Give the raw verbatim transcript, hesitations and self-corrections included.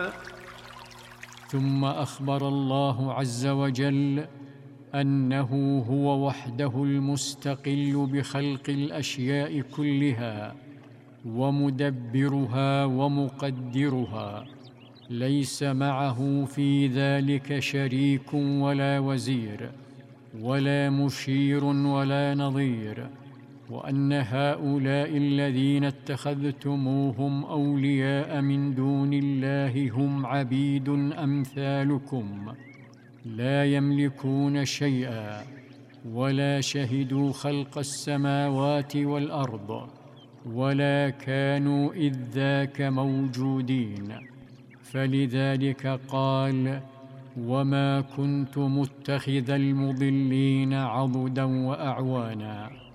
ثم أخبر الله عز وجل أنه هو وحده المستقل بخلق الأشياء كلها ومدبرها ومقدرها، ليس معه في ذلك شريك ولا وزير ولا مشير ولا نظير، وأن هؤلاء الذين اتخذتموهم أولياء من دون الله هم عبيد أمثالكم، لا يملكون شيئا ولا شهدوا خلق السماوات والأرض ولا كانوا إذ ذاك موجودين. فلذلك قال: وما كنت متخذ المضلين عضدا وأعوانا.